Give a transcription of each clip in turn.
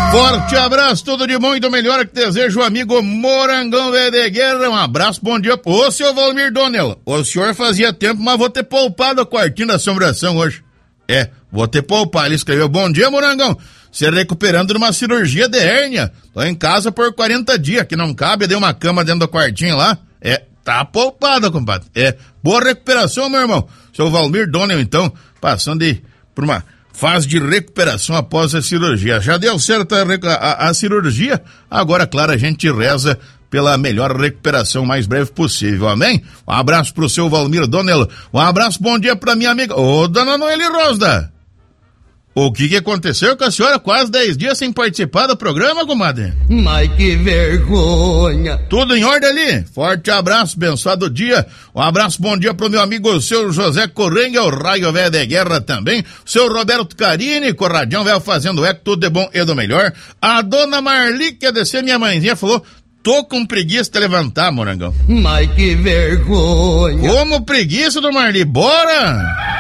Forte abraço, tudo de bom e do melhor que deseja o amigo Morangão Velho de Guerra. Um abraço, bom dia. Ô, seu Valmir Donnell, o senhor fazia tempo, mas vou ter poupado a quartinha da assombração hoje. Vou ter poupado. Ele escreveu: bom dia, Morangão. Se recuperando de uma cirurgia de hérnia. Tô em casa por 40 dias, que não cabe, dei uma cama dentro do quartinho lá. Tá poupado, compadre. Boa recuperação, meu irmão. Seu Valmir Donnell, então, passando por uma fase de recuperação após a cirurgia. Já deu certo a cirurgia, agora, claro, a gente reza pela melhor recuperação mais breve possível, amém? Um abraço pro seu Valmir Donnell, um abraço, bom dia pra minha amiga, dona Noeli Rosda. O que aconteceu com a senhora? Quase 10 dias sem participar do programa, comadre? Mas que vergonha! Tudo em ordem ali? Forte abraço, abençoado dia. Um abraço, bom dia pro meu amigo, o seu José Correnga, o Raio Velho de Guerra também. O seu Roberto Carini, Corradião Velho fazendo tudo de bom e do melhor. A dona Marli, que ia descer, minha mãezinha, falou: tô com preguiça de levantar, Morangão. Mas que vergonha! Como preguiça, dona Marli? Bora!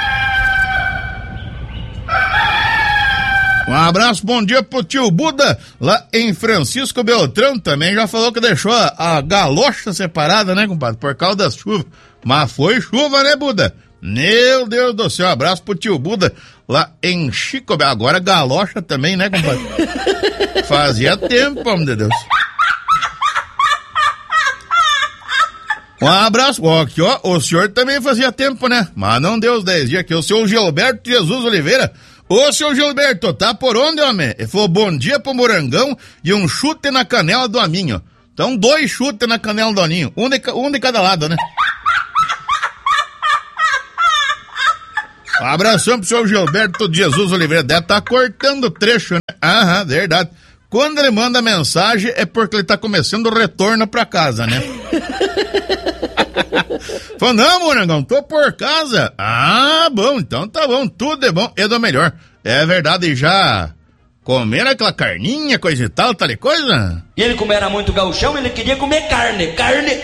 Um abraço, bom dia pro tio Buda, lá em Francisco Beltrão, também já falou que deixou a galocha separada, né, compadre, por causa das chuvas. Mas foi chuva, né, Buda? Meu Deus do céu, abraço pro tio Buda, lá em Chico, agora galocha também, né, compadre? Fazia tempo, homem de Deus. Um abraço, aqui ó, o senhor também fazia tempo, né? Mas não deu os 10 dias aqui, o seu Gilberto Jesus Oliveira. Ô, seu Gilberto, tá por onde, homem? Ele falou: bom dia pro Morangão e um chute na canela do Aninho. Então, 2 chutes na canela do Aninho, um de cada lado, né? Um abração pro seu Gilberto de Jesus Oliveira. Deve tá cortando o trecho, né? Aham, verdade. Quando ele manda mensagem é porque ele tá começando o retorno pra casa, né? Falou: não, Morangão, tô por casa. Ah, bom, então tá bom, tudo é bom e do melhor. É verdade, já comeram aquela carninha, coisa e tal de coisa? E ele, como era muito gauchão, ele queria comer carne.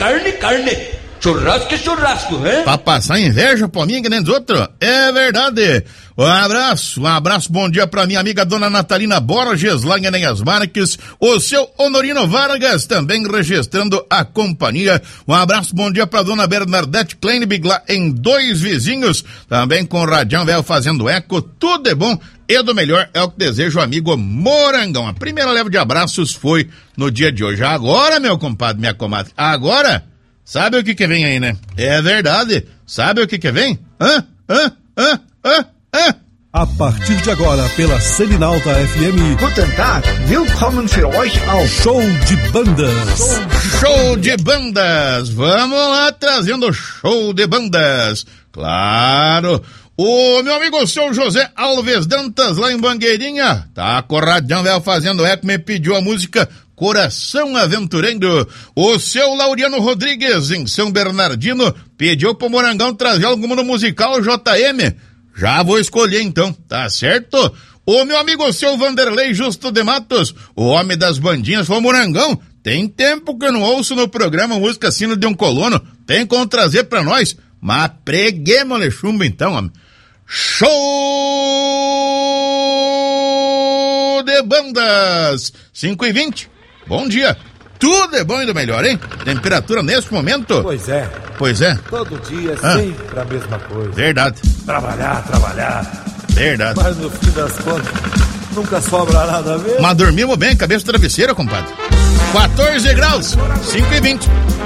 Churrasco, hein? Pra passar inveja pra mim que nem dos outros? É verdade. Um abraço, bom dia pra minha amiga dona Natalina Borges, lá em Enéas Marques, o seu Honorino Vargas, também registrando a companhia. Um abraço, bom dia pra dona Bernadette Kleinbig, lá em Dois Vizinhos, também com o Radião Velho fazendo eco, tudo é bom e do melhor é o que deseja o amigo Morangão. A primeira leva de abraços foi no dia de hoje. Agora, meu compadre, minha comadre, agora... sabe o que vem aí, né? É verdade. Sabe o que vem? A partir de agora, pela Seminalta FM. Guten Tag, willkommen für euch ao Show de Bandas. Show de Bandas. Vamos lá, trazendo show de bandas. Claro. O meu amigo, o seu José Alves Dantas, lá em Bangueirinha, tá corradão, velho, fazendo eco, me pediu a música Coração Aventureiro. O seu Laureano Rodrigues, em São Bernardino, pediu pro Morangão trazer alguma no musical JM. Já vou escolher então, tá certo? O meu amigo, o seu Vanderlei Justo de Matos, o homem das bandinhas, falou: Morangão, tem tempo que eu não ouço no programa música sino de um colono, tem como trazer pra nós? Mas preguemos-lhe chumbo então, homem. Show de Bandas, 5h20. Bom dia. Tudo é bom e do melhor, hein? Temperatura nesse momento? Pois é. Todo dia sempre a mesma coisa. Verdade. Trabalhar. Verdade. Mas no fim das contas, nunca sobra nada mesmo. Mas dormimos bem, cabeça travesseira, compadre. 14 graus, 5h20.